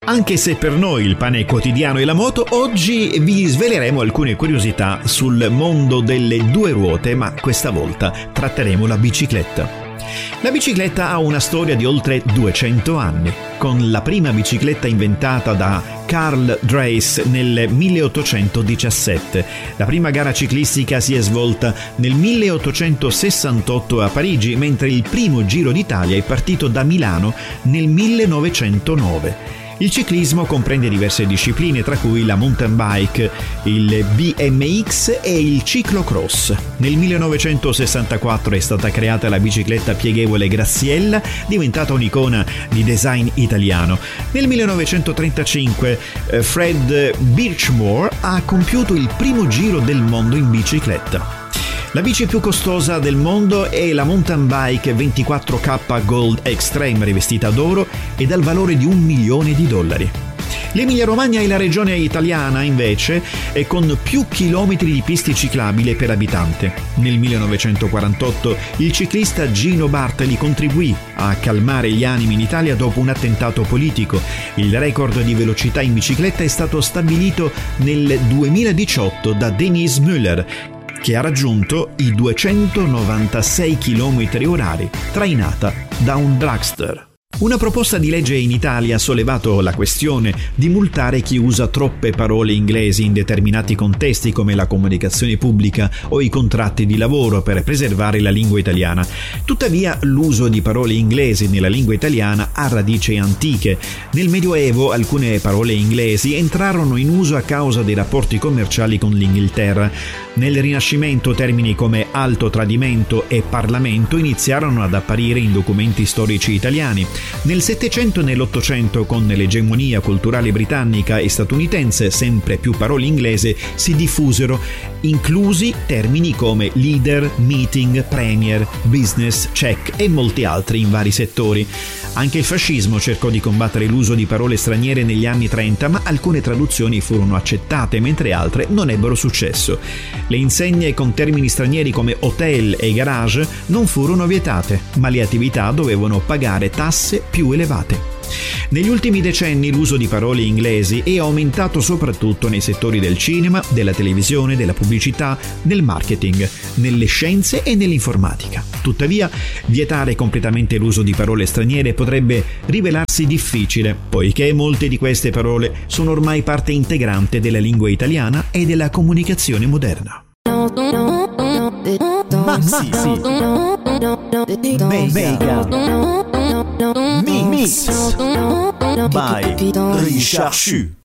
Anche se per noi il pane quotidiano è la moto, oggi vi sveleremo alcune curiosità sul mondo delle due ruote, ma questa volta tratteremo la bicicletta. La bicicletta ha una storia di oltre 200 anni, con la prima bicicletta inventata da Carl Dreis nel 1817. La prima gara ciclistica si è svolta nel 1868 a Parigi, mentre il primo Giro d'Italia è partito da Milano nel 1909. Il ciclismo comprende diverse discipline, tra cui la mountain bike, il BMX e il ciclocross. Nel 1964 è stata creata la bicicletta pieghevole Graziella, diventata un'icona di design italiano. Nel 1935 Fred Birchmore ha compiuto il primo giro del mondo in bicicletta. La bici più costosa del mondo è la mountain bike 24K Gold Extreme, rivestita d'oro e dal valore di $1 milione. L'Emilia Romagna è la regione italiana, invece, e con più chilometri di piste ciclabili per abitante. Nel 1948 il ciclista Gino Bartali contribuì a calmare gli animi in Italia dopo un attentato politico. Il record di velocità in bicicletta è stato stabilito nel 2018 da Denise Müller, che ha raggiunto i 296 km/h trainata da un dragster. Una proposta di legge in Italia ha sollevato la questione di multare chi usa troppe parole inglesi in determinati contesti come la comunicazione pubblica o i contratti di lavoro per preservare la lingua italiana. Tuttavia, l'uso di parole inglesi nella lingua italiana ha radici antiche. Nel Medioevo alcune parole inglesi entrarono in uso a causa dei rapporti commerciali con l'Inghilterra. Nel Rinascimento termini come alto tradimento e Parlamento iniziarono ad apparire in documenti storici italiani. Nel Settecento e nell'Ottocento, con l'egemonia culturale britannica e statunitense, sempre più parole inglesi si diffusero, inclusi termini come leader, meeting, premier, business, check e molti altri in vari settori. Anche il fascismo cercò di combattere l'uso di parole straniere negli anni 30, ma alcune traduzioni furono accettate, mentre altre non ebbero successo. Le insegne con termini stranieri come hotel e garage non furono vietate, ma le attività dovevano pagare tasse più elevate. Negli ultimi decenni l'uso di parole inglesi è aumentato soprattutto nei settori del cinema, della televisione, della pubblicità, del marketing, nelle scienze e nell'informatica. Tuttavia, vietare completamente l'uso di parole straniere potrebbe rivelarsi difficile, poiché molte di queste parole sono ormai parte integrante della lingua italiana e della comunicazione moderna. Maxi Vega Mix by Richard Chu.